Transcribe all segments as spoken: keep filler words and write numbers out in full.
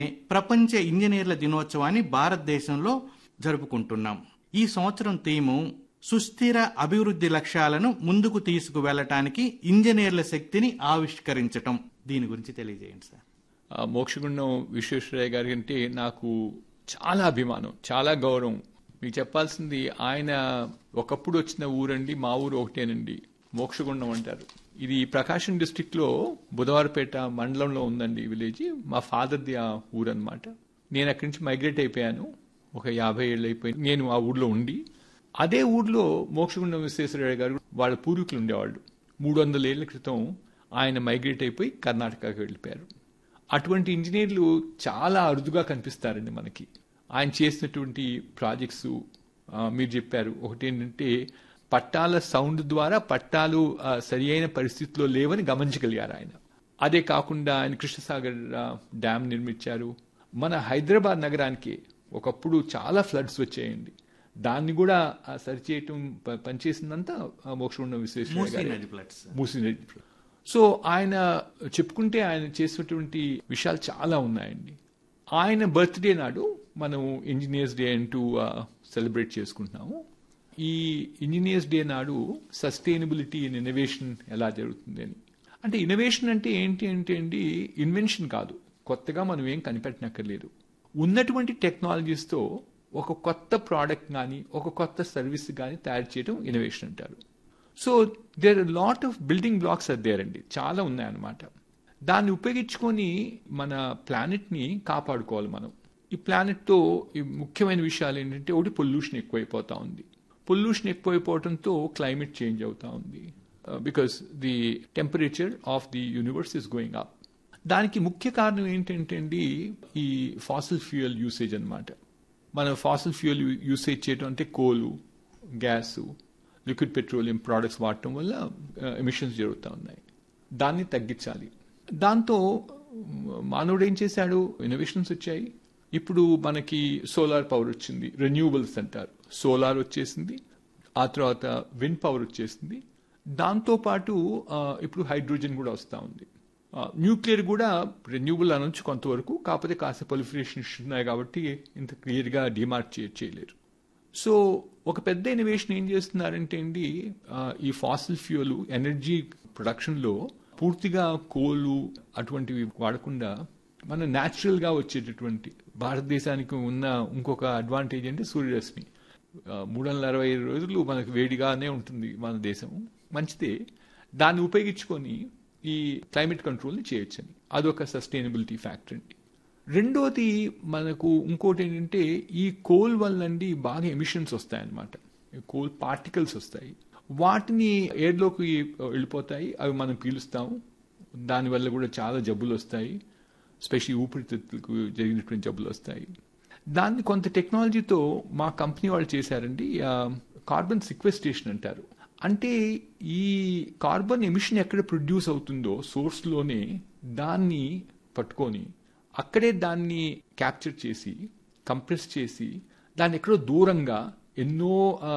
ప్రపంచ ఇంజనీర్ల దినోత్సవాన్ని భారతదేశంలో జరుపుకుంటున్నాం. ఈ సంవత్సరం థీము సుస్థిర అభివృద్ధి లక్ష్యాలను ముందుకు తీసుకువెళ్ళటానికి ఇంజనీర్ల శక్తిని ఆవిష్కరించటం. దీని గురించి తెలియజేయండి సార్. మోక్షగుండం విశ్వేశ్వరయ్య గారి అంటే నాకు చాలా అభిమానం, చాలా గౌరవం. మీకు చెప్పాల్సింది, ఆయన ఒకప్పుడు వచ్చిన ఊరండి, మా ఊరు ఒకటేనండి, మోక్షగుండం అంటారు. ఇది ప్రకాశం డిస్టిక్ లో బుధవారపేట మండలంలో ఉందండి విలేజ్. మా ఫాదర్ది ఆ ఊరు అనమాట. నేను అక్కడి నుంచి మైగ్రేట్ అయిపోయాను, ఒక యాభై ఏళ్ళు అయిపోయింది నేను ఆ ఊర్లో ఉండి. అదే ఊర్లో మోక్షగుండం విశ్వేశ్వరయ్య గారు వాళ్ళ పూర్వీకులు ఉండేవాళ్ళు. మూడు వందల ఏళ్ల క్రితం ఆయన మైగ్రేట్ అయిపోయి కర్ణాటకకి వెళ్ళిపోయారు. అటువంటి ఇంజనీర్లు చాలా అరుదుగా కనిపిస్తారండి మనకి. ఆయన చేసినటువంటి ప్రాజెక్ట్స్ మీరు చెప్పారు. ఒకటి ఏంటంటే, పట్టాల సౌండ్ ద్వారా పట్టాలు సరి అయిన పరిస్థితిలో లేవని గమనించగలిగారు ఆయన. అదే కాకుండా ఆయన కృష్ణసాగర్ డ్యామ్ నిర్మించారు. మన హైదరాబాద్ నగరానికి ఒకప్పుడు చాలా ఫ్లడ్స్ వచ్చాయండి, దాన్ని కూడా సరిచేయటం పనిచేసిందంతా మోక్షగుండం విశ్వేశ్వరయ్య గారు. మూసీ నది. సో ఆయన చెప్పుకుంటే ఆయన చేసినటువంటి విషయాలు చాలా ఉన్నాయండి. ఆయన బర్త్డే నాడు మనం ఇంజనీర్స్ డే అంటూ సెలబ్రేట్ చేసుకుంటున్నాము. ఈ ఇంజనీర్స్ డే నాడు సస్టైనబిలిటీ ఇన్ ఇన్నోవేషన్ ఎలా జరుగుతుంది అని. అంటే ఇన్నోవేషన్ అంటే ఏంటి అంటే అండి, ఇన్వెన్షన్ కాదు, కొత్తగా మనం ఏం కనిపెట్టనక్కర్లేదు. ఉన్నటువంటి టెక్నాలజీస్తో ఒక కొత్త ప్రోడక్ట్ కానీ ఒక కొత్త సర్వీస్ కానీ తయారు చేయడం ఇన్నోవేషన్ అంటారు. So there are lot of building blocks are there అండి, చాలా ఉన్నాయన్నమాట. దాన్ని ఉపయోగించుకొని మన ప్లానెట్ని కాపాడుకోవాలి మనం. ఈ ప్లానెట్తో ఈ ముఖ్యమైన విషయాలు ఏంటంటే, ఒకటి పొల్యూషన్ ఎక్కువైపోతా ఉంది. పొల్యూషన్ ఎక్కువైపోవడంతో క్లైమేట్ చేంజ్ అవుతా ఉంది, because the temperature of the universe is going up. దానికి ముఖ్య కారణం ఏంటంటే అండి, ఈ ఫాసిల్ ఫ్యూయల్ యూసేజ్ అనమాట. మనం ఫాసిల్ ఫ్యూయల్ యూసేజ్ చేయడం అంటే కోలు, గ్యాసు, లిక్విడ్ పెట్రోలియం ప్రోడక్ట్స్ వాడటం వల్ల ఎమిషన్స్ జరుగుతూ ఉన్నాయి. దాన్ని తగ్గించాలి. దాంతో మానవుడు ఏం చేశాడు, ఇన్నోవేషన్స్ వచ్చాయి. ఇప్పుడు మనకి సోలార్ పవర్ వచ్చింది, రెన్యూవబుల్స్ అంటారు. సోలార్ వచ్చేసింది, ఆ తర్వాత విండ్ పవర్ వచ్చేసింది. దాంతోపాటు ఇప్పుడు హైడ్రోజన్ కూడా వస్తూ ఉంది. న్యూక్లియర్ కూడా రెన్యూవబుల్ అనొచ్చు కొంతవరకు, కాకపోతే కాస్త పొలిఫరేషన్ ఉన్నాయి కాబట్టి ఇంత క్లియర్గా డిమార్క్ చేయలేరు. సో ఒక పెద్ద ఇన్నోవేషన్ ఏం చేస్తున్నారంటే అండి, ఈ ఫాసిల్ ఫ్యూయల్ ఎనర్జీ ప్రొడక్షన్లో పూర్తిగా కోలు అటువంటివి వాడకుండా మన న్యాచురల్గా వచ్చేటటువంటి, భారతదేశానికి ఉన్న ఇంకొక అడ్వాంటేజ్ అంటే సూర్యరశ్మి. మూడు వందల అరవై ఐదు రోజులు మనకు వేడిగానే ఉంటుంది మన దేశం, మంచిదే. దాన్ని ఉపయోగించుకొని ఈ క్లైమేట్ కంట్రోల్ని చేయొచ్చని, అదొక సస్టైనబిలిటీ ఫ్యాక్టర్ అండి. రెండోది మనకు ఇంకోటి ఏంటంటే, ఈ కోల్ వల్ల అండి బాగా ఎమిషన్స్ వస్తాయన్నమాట. కోల్ పార్టికల్స్ వస్తాయి, వాటిని ఎయిర్లోకి వెళ్ళిపోతాయి, అవి మనం పీలుస్తాము. దానివల్ల కూడా చాలా జబ్బులు వస్తాయి, స్పెషల్లీ ఊపిరితిత్తులకు జరిగినటువంటి జబ్బులు వస్తాయి. దాన్ని కొంత టెక్నాలజీతో మా కంపెనీ వాళ్ళు చేశారండి, కార్బన్ సిక్వెస్ట్రేషన్ అంటారు. అంటే ఈ కార్బన్ ఎమిషన్ ఎక్కడ ప్రొడ్యూస్ అవుతుందో సోర్స్లోనే దాన్ని పట్టుకొని అక్కడే దాన్ని క్యాప్చర్ చేసి కంప్రెస్ చేసి దాన్ని ఎక్కడో దూరంగా ఎన్నో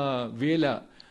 వేల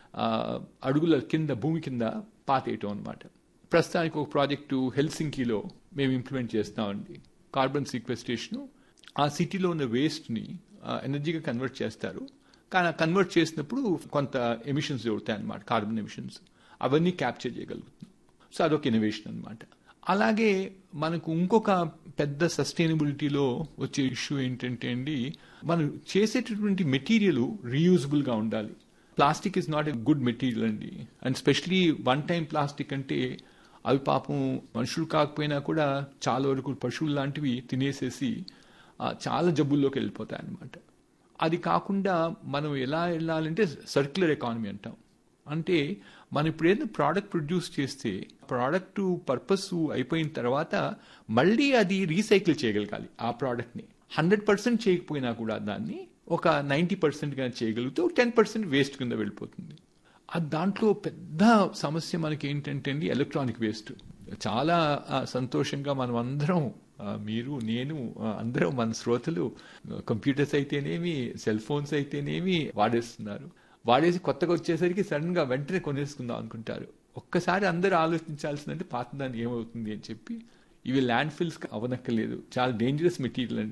అడుగుల కింద భూమి కింద పాతేయటం అనమాట. ప్రస్తుతానికి ఒక ప్రాజెక్టు హెల్సింకీలో మేము ఇంప్లిమెంట్ చేస్తామండి. కార్బన్ సీక్వెస్ట్రేషన్, ఆ సిటీలో ఉన్న వేస్ట్ని ఎనర్జీగా కన్వర్ట్ చేస్తారు. కానీ ఆ కన్వర్ట్ చేసినప్పుడు కొంత ఎమిషన్స్ జరుగుతాయి అన్నమాట, కార్బన్ ఎమిషన్స్. అవన్నీ క్యాప్చర్ చేయగలుగుతున్నాం. సో అదొక ఇన్నోవేషన్ అనమాట. అలాగే మనకు ఇంకొక పెద్ద సస్టైనబిలిటీలో వచ్చే ఇష్యూ ఏంటంటే అండి, మనం చేసేటటువంటి మెటీరియల్ రీయూజబుల్గా ఉండాలి. Plastic is not a good material అండి, and specially one time plastic అంటే అవి పాపం మనుషులు కాకపోయినా కూడా చాలా వరకు పశువులు లాంటివి తినేసేసి చాలా జబ్బుల్లోకి వెళ్ళిపోతాయి అన్నమాట. అది కాకుండా మనం ఎలా వెళ్ళాలంటే సర్క్యులర్ ఎకానమీ అంటాం. అంటే మనం ఇప్పుడు ఏదైనా ప్రోడక్ట్ ప్రొడ్యూస్ చేస్తే ప్రోడక్ట్ పర్పస్ అయిపోయిన తర్వాత మళ్ళీ అది రీసైకిల్ చేయగలగాలి. ఆ ప్రోడక్ట్ని హండ్రెడ్ పర్సెంట్ చేయకపోయినా కూడా దాన్ని ఒక నైంటీ పర్సెంట్ గా చేయగలిగితే టెన్ పర్సెంట్ వేస్ట్ కింద వెళ్ళిపోతుంది. దాంట్లో పెద్ద సమస్య మనకి ఏంటంటే అండి, ఎలక్ట్రానిక్ వేస్ట్. చాలా సంతోషంగా మనం అందరం, మీరు నేను అందరం, మన శ్రోతలు కంప్యూటర్స్ అయితేనేమి సెల్ ఫోన్స్ అయితేనేమి వాడేస్తున్నారు. వాడేసి కొత్తగా వచ్చేసరికి సడన్ గా వెంటనే కొనేసుకుందాం అనుకుంటారు. ఒక్కసారి అందరూ ఆలోచించాల్సిందంటే పాతదాన్ని ఏమవుతుంది అని చెప్పి. ఇవి ల్యాండ్ ఫిల్స్ అవనక్కర్లేదు, చాలా డేంజరస్ మెటీరియల్ అండి.